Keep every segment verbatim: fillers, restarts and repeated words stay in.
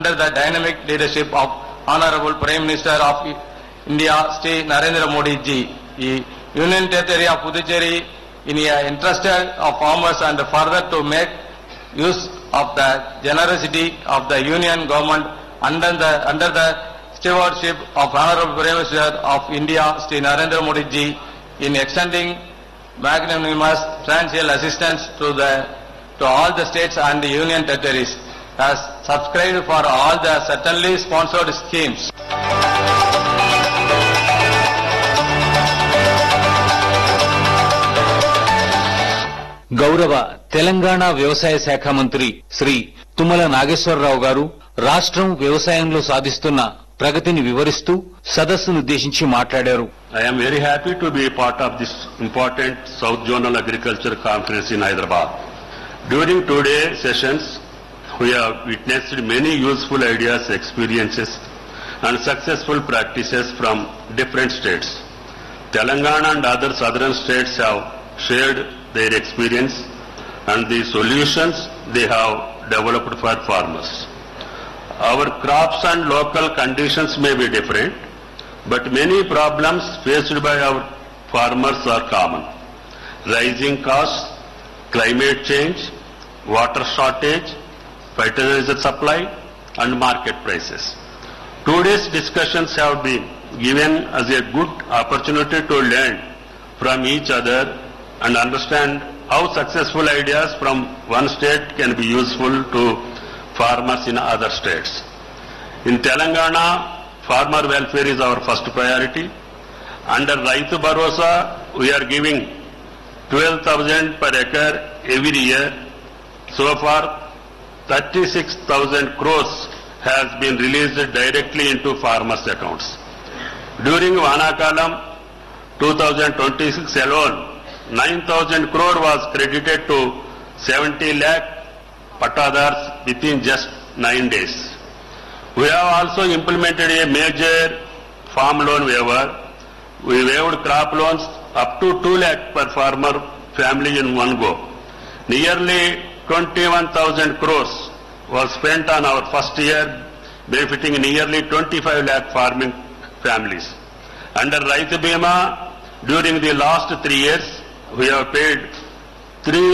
Under the dynamic leadership of Honorable Prime Minister of India, Shri Narendra Modi ji, the Union Territory of Puducherry in the interest of farmers and further to make use of the generosity of the Union government under the under the stewardship of Honorable Prime Minister of India, Shri Narendra Modi ji, in extending magnanimous financial assistance to the to all the states and the Union territories, has subscribed for all the certainly sponsored schemes. గౌరవ తెలంగాణ వ్యవసాయ శాఖ మంత్రి శ్రీ తుమ్మల నాగేశ్వరరావు గారు రాష్ట్రం వ్యవసాయంలో సాధిస్తున్న ప్రగతిని వివరిస్తూ సదస్సును ఉద్దేశించి మాట్లాడారు. I am very happy to be part of this important South Zonal Agriculture Conference in Hyderabad. During today's sessions, we have witnessed many useful ideas, experiences and successful practices from different states. Telangana and other southern states have shared their experience and the solutions they have developed for farmers. Our crops and local conditions may be different, but many problems faced by our farmers are common. Rising costs, climate change, water shortage, fertilizer supply and market prices. Today's discussions have been given as a good opportunity to learn from each other and understand how successful ideas from one state can be useful to farmers in other states. In Telangana, farmer welfare is our first priority. Under Raitu Bharosa, we are giving twelve thousand per acre every year. So far, thirty-six thousand crores has been released directly into farmers' accounts. During Vanakalam twenty twenty-six alone, nine thousand crore was credited to seventy lakh patadars within just nine days. We have also implemented a major farm loan waiver. We waived crop loans up to two lakh per farmer family in one go. Nearly twenty-one thousand crores was spent on our first year, benefiting nearly twenty-five lakh farming families. Under Raitu Bima, during the last three years, we have paid three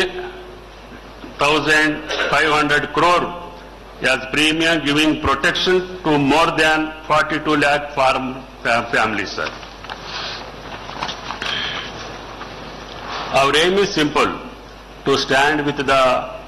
thousand five hundred crore as premium, giving protection to more than forty-two lakh farm families. Sir. Our aim is simple: to stand with the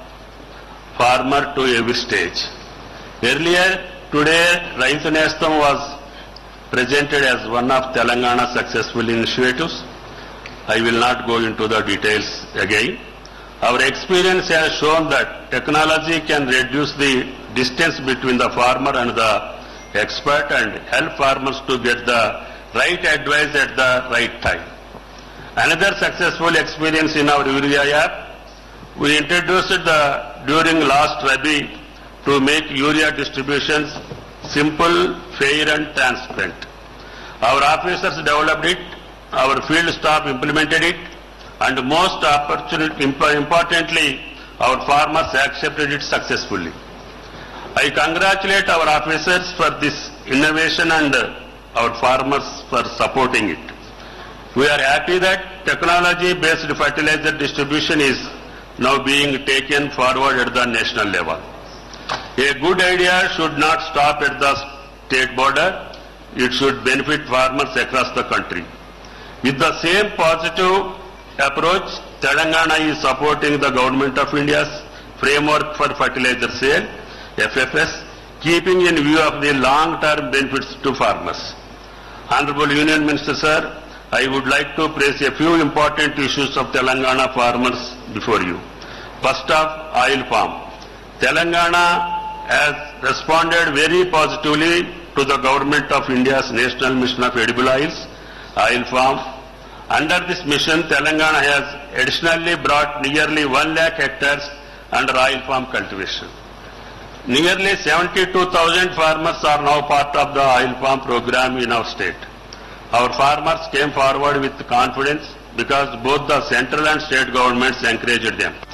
farmer to every stage. Earlier today, Raitu Nestam was presented as one of Telangana's successful initiatives. I will not go into the details again. Our experience has shown that technology can reduce the distance between the farmer and the expert and help farmers to get the right advice at the right time. Another successful experience in our Urea app, we introduced the during last Rabi to make urea distributions simple, fair and transparent. Our officers developed it, our field staff implemented it, and most importantly, our farmers accepted it successfully. I congratulate our officers for this innovation and our farmers for supporting it. We are happy that technology-based fertilizer distribution is now being taken forward at the national level. A good idea should not stop at the state border. It should benefit farmers across the country. With the same positive approach, Telangana is supporting the Government of India's Framework for Fertilizer Sale, F F S, keeping in view of the long-term benefits to farmers. Honorable Union Minister, sir, I would like to place a few important issues of Telangana farmers before you. First off, oil palm. Telangana has responded very positively to the Government of India's National Mission of Edible Oils, oil palm. Under this mission, Telangana has additionally brought nearly one lakh hectares under oil palm cultivation. Nearly seventy-two thousand farmers are now part of the oil palm program in our state. Our farmers came forward with confidence because both the central and state governments encouraged them.